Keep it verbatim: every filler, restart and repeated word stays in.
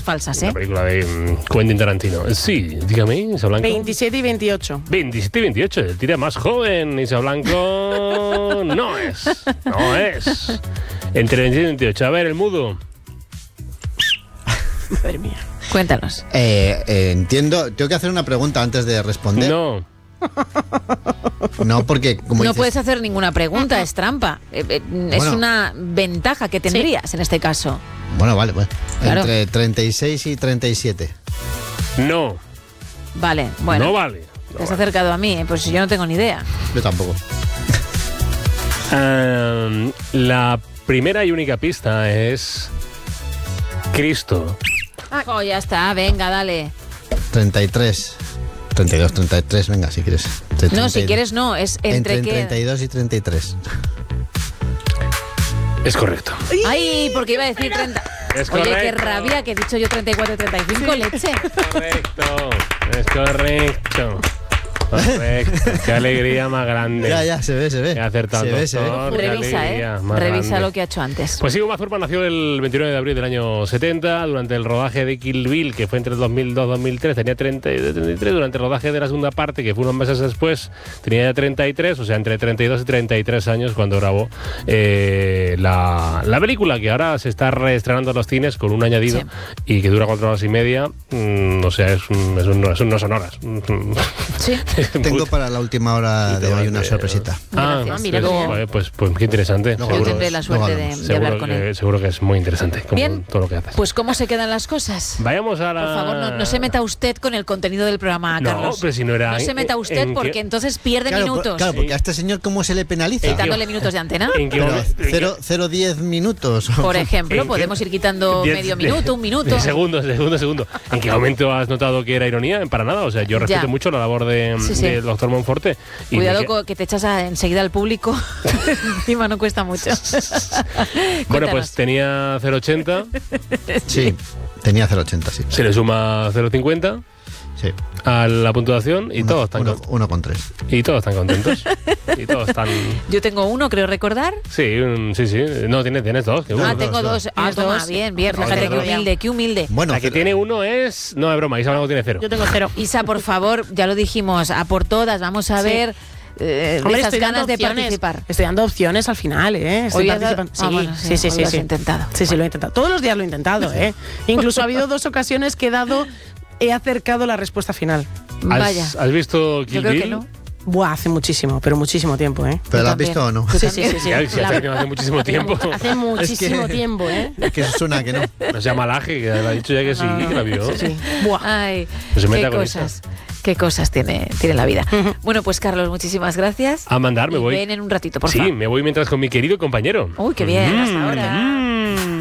falsas, ¿eh? La película de um, Quentin Tarantino. Sí, dígame, Isa Blanco. veintisiete y veintiocho. veintisiete y veintiocho. El tira más joven, Isa Blanco. No es. No es. Entre veintisiete y veintiocho. A ver, el mudo. Madre mía. Cuéntanos. Eh, eh, entiendo, tengo que hacer una pregunta antes de responder. No. No, porque como No dices, puedes hacer ninguna pregunta, es trampa. Eh, eh, es Bueno. una ventaja que tendrías en este caso. Bueno, vale, pues. Claro. Entre treinta y seis y treinta y siete. No. Vale, bueno. No vale. No Te has vale. acercado a mí, ¿eh? Pues yo no tengo ni idea. Yo tampoco. Um, la primera y única pista es Cristo. Oh, ya está, venga, dale. treinta y tres. treinta y dos, treinta y tres, venga, si quieres. Entre No, treinta si y dos. quieres no, es entre, Entre qué... treinta y dos y treinta y tres. Es correcto. Ay, porque iba a decir treinta. Es Oye, qué correcto. rabia que he dicho yo treinta y cuatro y treinta y cinco, leche. Correcto. Es correcto. Correcto. Qué alegría más grande. Ya, ya, se ve, se ve. He acertado, Se ve, se ve. doctor. Qué Revisa, alegría ¿eh? más Revisa grande. lo que ha hecho antes. Pues Viggo Mazurman nació el veintinueve de abril del año setenta, durante el rodaje de Kill Bill, que fue entre dos mil dos y dos mil tres, tenía treinta y treinta y tres, durante el rodaje de la segunda parte, que fue unos meses después, tenía ya treinta y tres, o sea, entre treinta y dos y treinta y tres años cuando grabó eh, la, la película, que ahora se está reestrenando en los cines con un añadido Sí. y que dura cuatro horas y media, mm, o sea, es un, es un, es un- no son horas. Sí. Tengo para la última hora de hoy una sorpresita. Ah, Gracias. Ah, mira, pues, luego- joder, pues, pues qué interesante. Luego Yo Seguro- tendré la suerte luego de, hablamos. de hablar seguro con que, él. seguro que es muy interesante, como Bien. todo lo que haces. Pues ¿cómo se quedan las cosas? Vayamos a la... Por favor, no, no se meta usted con el contenido del programa, No, Carlos. pero si no era No se en- meta usted en porque qué- entonces pierde Claro, por- minutos. claro, porque a este señor, ¿cómo se le penaliza? Quitándole minutos de antena. ¿En qué Pero momento- en qué- cero, cero, diez minutos. Por ejemplo, ¿En qué- podemos ir quitando diez- medio de- minuto, un minuto. de Segundo, segundo, segundo. ¿En qué momento has notado que era ironía? Para nada. O sea, yo respeto Ya. mucho la labor de, Sí, sí. del doctor Monforte. y Cuidado me que- con que te echas a- enseguida al público. Encima no cuesta mucho. Bueno, Cuéntanos. pues tenía cero coma ochenta, Sí, tenía cero coma ochenta, sí. se le suma cero coma cincuenta Sí. a la puntuación y Uno- todos están uno- con- uno con tres. y todos están contentos. Y todos están... Yo tengo uno, creo recordar. Sí, un- sí, sí. No, tienes, tienes dos. que uno. Ah, dos, tengo dos. dos. Ah, Tienes toma, dos. bien, bien. Otro, Fíjate qué otro. humilde, qué humilde. Bueno, La que cero- tiene uno es... No, es broma, Isa Blanco tiene cero. Yo tengo cero. Isa, por favor, ya lo dijimos, a por todas, vamos a Sí. ver eh, Hombre, esas estoy dando ganas de opciones. participar. Estoy dando opciones al final, ¿eh? Estoy Hoy has dado- participando. Ah, bueno, sí, sí, sí, hoy sí, lo has sí. intentado. Sí, sí, lo he intentado. Todos los días lo he intentado, ¿eh? Incluso ha habido dos ocasiones que he dado, he acercado la respuesta final. ¿Has, Vaya. ¿Has visto Kill Yo creo Bill? que no. Buah, hace muchísimo, pero muchísimo tiempo, ¿eh? ¿Pero Yo lo has también. visto o no? Yo Sí, sí, también. sí, sí. Ya, si La- hace, que no hace muchísimo tiempo. Hace muchísimo tiempo, ¿eh? Es que suena que no. No se llama Laje, que le ha dicho ya que sí, que la vio. Sí. Buah. Ay, Pues se meta qué con cosas, qué cosas tiene, tiene la vida. Bueno, pues Carlos, muchísimas gracias. A mandar, me Y voy. ven en un ratito, por Sí, favor. me voy mientras con mi querido compañero. Uy, qué bien, hasta Mm, ahora. mm.